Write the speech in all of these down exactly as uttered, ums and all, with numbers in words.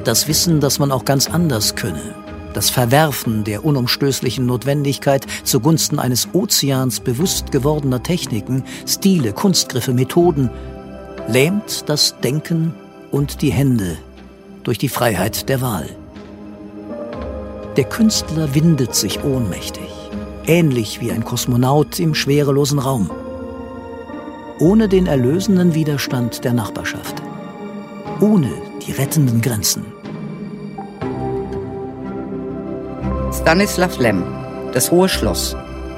Das Wissen, dass man auch ganz anders könne. Das Verwerfen der unumstößlichen Notwendigkeit zugunsten eines Ozeans bewusst gewordener Techniken, Stile, Kunstgriffe, Methoden, lähmt das Denken und die Hände durch die Freiheit der Wahl. Der Künstler windet sich ohnmächtig, ähnlich wie ein Kosmonaut im schwerelosen Raum, ohne den erlösenden Widerstand der Nachbarschaft, ohne die rettenden Grenzen. Stanislav Lem, Das Hohe Schloss.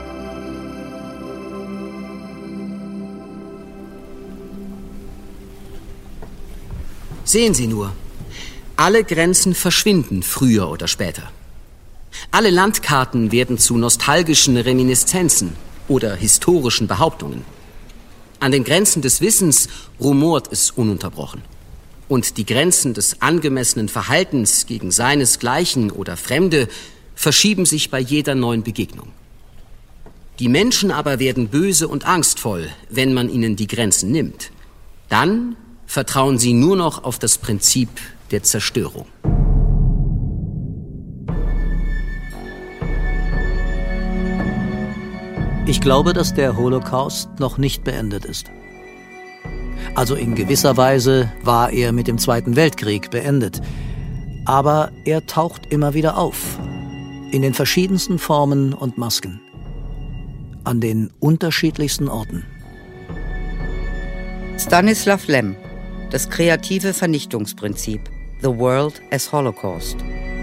Sehen Sie nur, alle Grenzen verschwinden früher oder später. Alle Landkarten werden zu nostalgischen Reminiszenzen oder historischen Behauptungen. An den Grenzen des Wissens rumort es ununterbrochen. Und die Grenzen des angemessenen Verhaltens gegen seinesgleichen oder Fremde verschieben sich bei jeder neuen Begegnung. Die Menschen aber werden böse und angstvoll, wenn man ihnen die Grenzen nimmt. Dann vertrauen sie nur noch auf das Prinzip der Zerstörung. Ich glaube, dass der Holocaust noch nicht beendet ist. Also in gewisser Weise war er mit dem Zweiten Weltkrieg beendet. Aber er taucht immer wieder auf. In den verschiedensten Formen und Masken. An den unterschiedlichsten Orten. Stanislav Lem, Das kreative Vernichtungsprinzip. The World as Holocaust.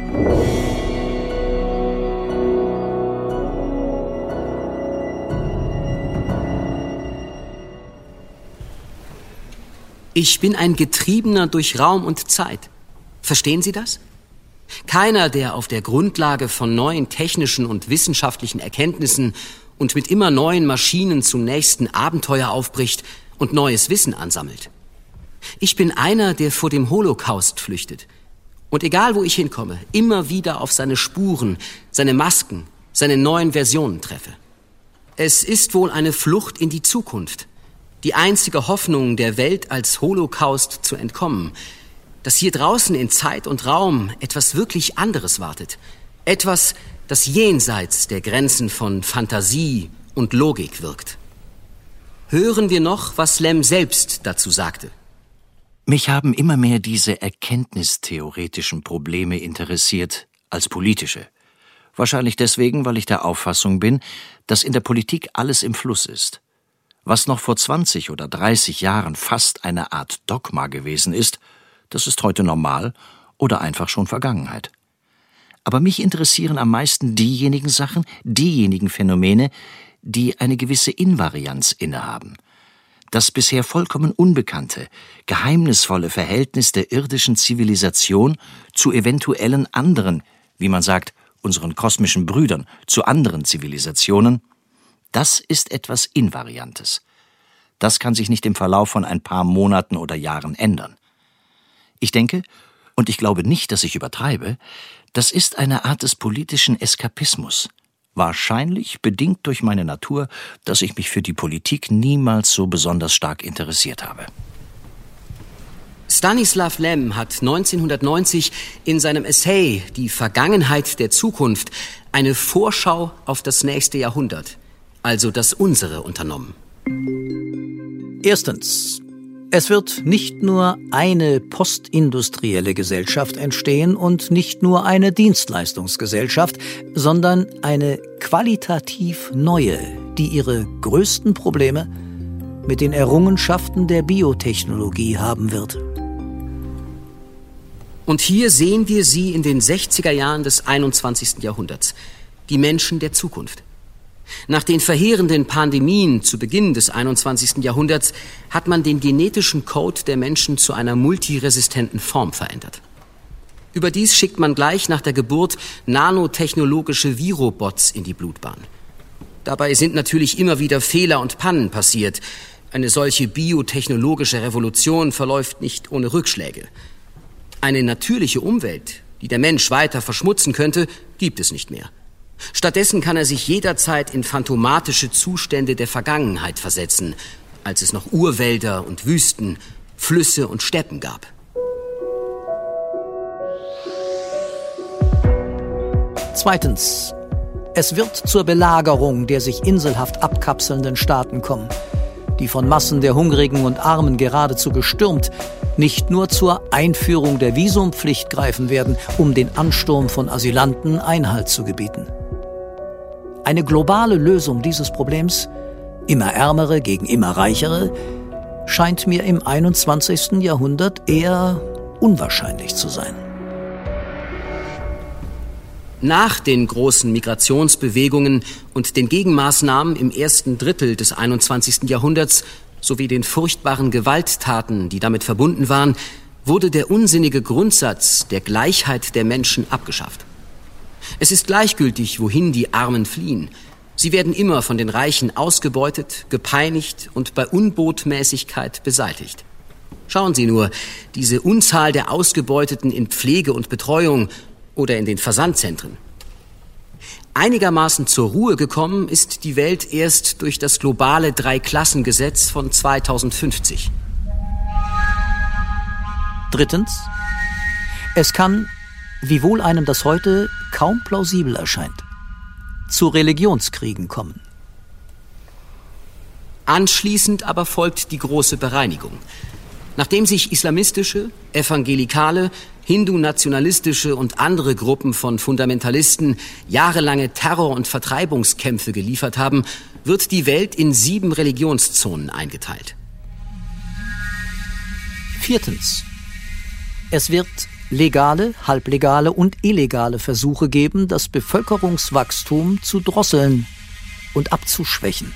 Ich bin ein Getriebener durch Raum und Zeit. Verstehen Sie das? Keiner, der auf der Grundlage von neuen technischen und wissenschaftlichen Erkenntnissen und mit immer neuen Maschinen zum nächsten Abenteuer aufbricht und neues Wissen ansammelt. Ich bin einer, der vor dem Holocaust flüchtet. Und egal, wo ich hinkomme, immer wieder auf seine Spuren, seine Masken, seine neuen Versionen treffe. Es ist wohl eine Flucht in die Zukunft. Die einzige Hoffnung, der Welt als Holocaust zu entkommen. Dass hier draußen in Zeit und Raum etwas wirklich anderes wartet. Etwas, das jenseits der Grenzen von Fantasie und Logik wirkt. Hören wir noch, was Lem selbst dazu sagte. Mich haben immer mehr diese erkenntnistheoretischen Probleme interessiert als politische. Wahrscheinlich deswegen, weil ich der Auffassung bin, dass in der Politik alles im Fluss ist. Was noch vor zwanzig oder dreißig Jahren fast eine Art Dogma gewesen ist, das ist heute normal oder einfach schon Vergangenheit. Aber mich interessieren am meisten diejenigen Sachen, diejenigen Phänomene, die eine gewisse Invarianz innehaben. Das bisher vollkommen unbekannte, geheimnisvolle Verhältnis der irdischen Zivilisation zu eventuellen anderen, wie man sagt, unseren kosmischen Brüdern, zu anderen Zivilisationen, das ist etwas Invariantes. Das kann sich nicht im Verlauf von ein paar Monaten oder Jahren ändern. Ich denke, und ich glaube nicht, dass ich übertreibe, das ist eine Art des politischen Eskapismus. Wahrscheinlich bedingt durch meine Natur, dass ich mich für die Politik niemals so besonders stark interessiert habe. Stanislav Lem hat neunzehnhundertneunzig in seinem Essay »Die Vergangenheit der Zukunft« eine Vorschau auf das nächste Jahrhundert, also das unsere, unternommen. Erstens. Es wird nicht nur eine postindustrielle Gesellschaft entstehen und nicht nur eine Dienstleistungsgesellschaft, sondern eine qualitativ neue, die ihre größten Probleme mit den Errungenschaften der Biotechnologie haben wird. Und hier sehen wir sie in den sechziger Jahren des einundzwanzigsten Jahrhunderts, die Menschen der Zukunft. Nach den verheerenden Pandemien zu Beginn des einundzwanzigsten Jahrhunderts hat man den genetischen Code der Menschen zu einer multiresistenten Form verändert. Überdies schickt man gleich nach der Geburt nanotechnologische Virobots in die Blutbahn. Dabei sind natürlich immer wieder Fehler und Pannen passiert. Eine solche biotechnologische Revolution verläuft nicht ohne Rückschläge. Eine natürliche Umwelt, die der Mensch weiter verschmutzen könnte, gibt es nicht mehr. Stattdessen kann er sich jederzeit in phantomatische Zustände der Vergangenheit versetzen, als es noch Urwälder und Wüsten, Flüsse und Steppen gab. Zweitens. Es wird zur Belagerung der sich inselhaft abkapselnden Staaten kommen, die von Massen der Hungrigen und Armen geradezu gestürmt, nicht nur zur Einführung der Visumpflicht greifen werden, um den Ansturm von Asylanten Einhalt zu gebieten. Eine globale Lösung dieses Problems, immer Ärmere gegen immer Reichere, scheint mir im einundzwanzigsten Jahrhundert eher unwahrscheinlich zu sein. Nach den großen Migrationsbewegungen und den Gegenmaßnahmen im ersten Drittel des einundzwanzigsten Jahrhunderts sowie den furchtbaren Gewalttaten, die damit verbunden waren, wurde der unsinnige Grundsatz der Gleichheit der Menschen abgeschafft. Es ist gleichgültig, wohin die Armen fliehen. Sie werden immer von den Reichen ausgebeutet, gepeinigt und bei Unbotmäßigkeit beseitigt. Schauen Sie nur, diese Unzahl der Ausgebeuteten in Pflege und Betreuung oder in den Versandzentren. Einigermaßen zur Ruhe gekommen ist die Welt erst durch das globale Dreiklassengesetz von zweitausendfünfzig. Drittens. Es kann, wiewohl einem das heute kaum plausibel erscheint, zu Religionskriegen kommen. Anschließend aber folgt die große Bereinigung. Nachdem sich islamistische, evangelikale, hindu-nationalistische und andere Gruppen von Fundamentalisten jahrelange Terror- und Vertreibungskämpfe geliefert haben, wird die Welt in sieben Religionszonen eingeteilt. Viertens. Es wird legale, halblegale und illegale Versuche geben, das Bevölkerungswachstum zu drosseln und abzuschwächen.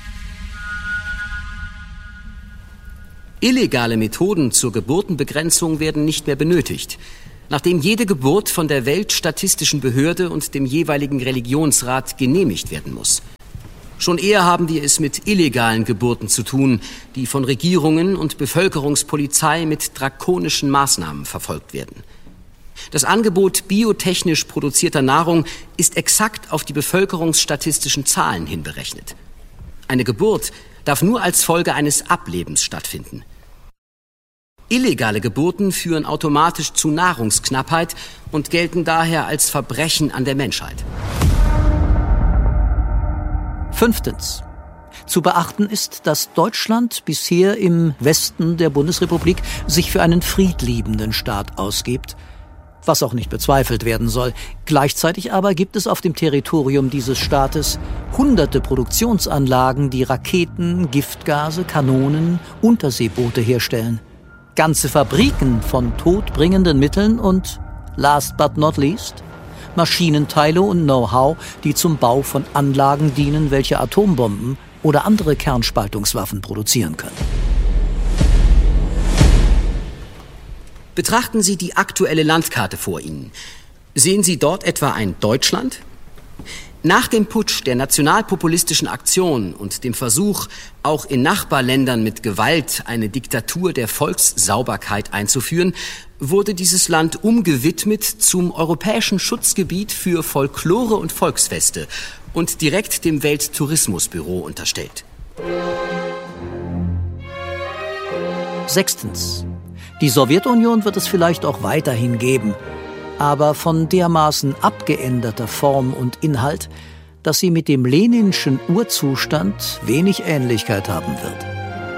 Illegale Methoden zur Geburtenbegrenzung werden nicht mehr benötigt, nachdem jede Geburt von der Weltstatistischen Behörde und dem jeweiligen Religionsrat genehmigt werden muss. Schon eher haben wir es mit illegalen Geburten zu tun, die von Regierungen und Bevölkerungspolizei mit drakonischen Maßnahmen verfolgt werden. Das Angebot biotechnisch produzierter Nahrung ist exakt auf die bevölkerungsstatistischen Zahlen hin berechnet. Eine Geburt darf nur als Folge eines Ablebens stattfinden. Illegale Geburten führen automatisch zu Nahrungsknappheit und gelten daher als Verbrechen an der Menschheit. Fünftens. Zu beachten ist, dass Deutschland bisher im Westen der Bundesrepublik sich für einen friedliebenden Staat ausgibt, was auch nicht bezweifelt werden soll. Gleichzeitig aber gibt es auf dem Territorium dieses Staates hunderte Produktionsanlagen, die Raketen, Giftgase, Kanonen, Unterseeboote herstellen. Ganze Fabriken von todbringenden Mitteln und, last but not least, Maschinenteile und Know-how, die zum Bau von Anlagen dienen, welche Atombomben oder andere Kernspaltungswaffen produzieren können. Betrachten Sie die aktuelle Landkarte vor Ihnen. Sehen Sie dort etwa ein Deutschland? Nach dem Putsch der nationalpopulistischen Aktion und dem Versuch, auch in Nachbarländern mit Gewalt eine Diktatur der Volkssauberkeit einzuführen, wurde dieses Land umgewidmet zum europäischen Schutzgebiet für Folklore und Volksfeste und direkt dem Welttourismusbüro unterstellt. Sechstens. Die Sowjetunion wird es vielleicht auch weiterhin geben, aber von dermaßen abgeänderter Form und Inhalt, dass sie mit dem leninschen Urzustand wenig Ähnlichkeit haben wird.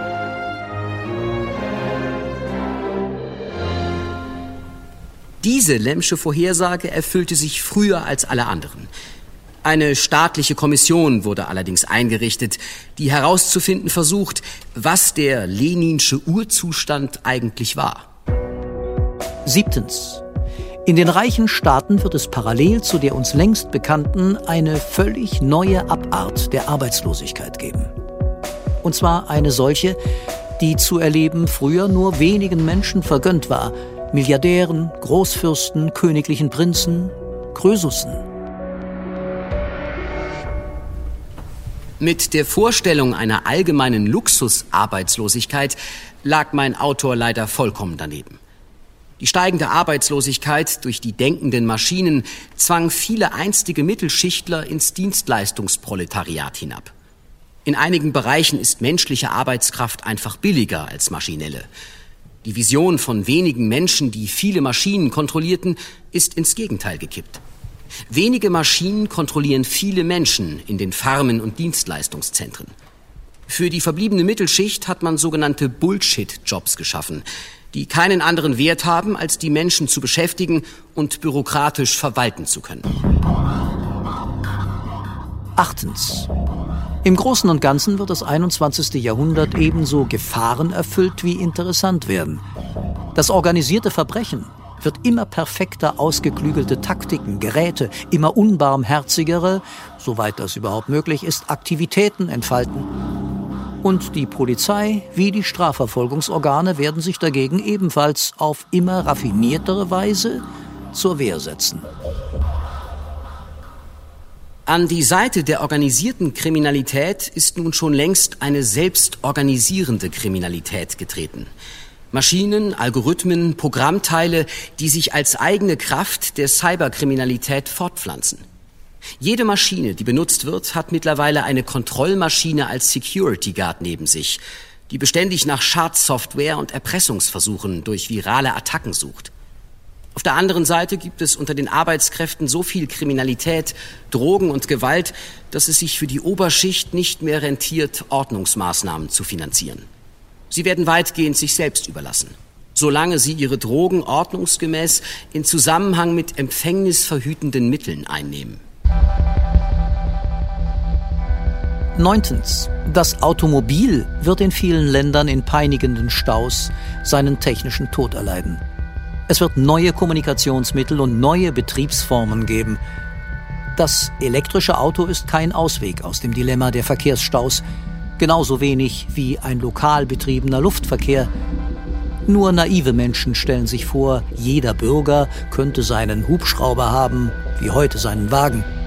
Diese Lemmsche Vorhersage erfüllte sich früher als alle anderen. Eine staatliche Kommission wurde allerdings eingerichtet, die herauszufinden versucht, was der leninsche Urzustand eigentlich war. Siebtens. In den reichen Staaten wird es parallel zu der uns längst bekannten eine völlig neue Abart der Arbeitslosigkeit geben. Und zwar eine solche, die zu erleben früher nur wenigen Menschen vergönnt war: Milliardären, Großfürsten, königlichen Prinzen, Krösussen. Mit der Vorstellung einer allgemeinen Luxusarbeitslosigkeit lag mein Autor leider vollkommen daneben. Die steigende Arbeitslosigkeit durch die denkenden Maschinen zwang viele einstige Mittelschichtler ins Dienstleistungsproletariat hinab. In einigen Bereichen ist menschliche Arbeitskraft einfach billiger als maschinelle. Die Vision von wenigen Menschen, die viele Maschinen kontrollierten, ist ins Gegenteil gekippt. Wenige Maschinen kontrollieren viele Menschen in den Farmen und Dienstleistungszentren. Für die verbliebene Mittelschicht hat man sogenannte Bullshit-Jobs geschaffen, die keinen anderen Wert haben, als die Menschen zu beschäftigen und bürokratisch verwalten zu können. Achtens. Im Großen und Ganzen wird das einundzwanzigste Jahrhundert ebenso gefahrenerfüllt wie interessant werden. Das organisierte Verbrechen wird immer perfekter ausgeklügelte Taktiken, Geräte, immer unbarmherzigere, soweit das überhaupt möglich ist, Aktivitäten entfalten. Und die Polizei wie die Strafverfolgungsorgane werden sich dagegen ebenfalls auf immer raffiniertere Weise zur Wehr setzen. An die Seite der organisierten Kriminalität ist nun schon längst eine selbstorganisierende Kriminalität getreten. Maschinen, Algorithmen, Programmteile, die sich als eigene Kraft der Cyberkriminalität fortpflanzen. Jede Maschine, die benutzt wird, hat mittlerweile eine Kontrollmaschine als Security Guard neben sich, die beständig nach Schadsoftware und Erpressungsversuchen durch virale Attacken sucht. Auf der anderen Seite gibt es unter den Arbeitskräften so viel Kriminalität, Drogen und Gewalt, dass es sich für die Oberschicht nicht mehr rentiert, Ordnungsmaßnahmen zu finanzieren. Sie werden weitgehend sich selbst überlassen, solange sie ihre Drogen ordnungsgemäß in Zusammenhang mit empfängnisverhütenden Mitteln einnehmen. Neuntens. Das Automobil wird in vielen Ländern in peinigenden Staus seinen technischen Tod erleiden. Es wird neue Kommunikationsmittel und neue Betriebsformen geben. Das elektrische Auto ist kein Ausweg aus dem Dilemma der Verkehrsstaus, genauso wenig wie ein lokal betriebener Luftverkehr. Nur naive Menschen stellen sich vor, jeder Bürger könnte seinen Hubschrauber haben, wie heute seinen Wagen.